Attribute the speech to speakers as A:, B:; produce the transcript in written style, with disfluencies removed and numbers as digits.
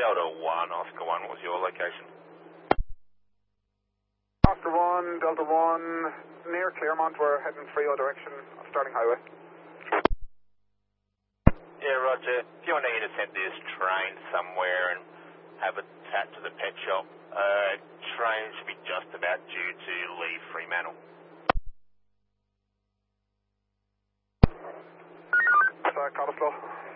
A: Delta 1, Oscar 1, what was your location?
B: Oscar 1, Delta 1, near Claremont, we're heading Frio direction of Sterling Highway.
A: Yeah, Roger. If you want to intercept this train somewhere and have a chat to the pet shop, train should be just about due to leave Fremantle.
B: Cottesloe.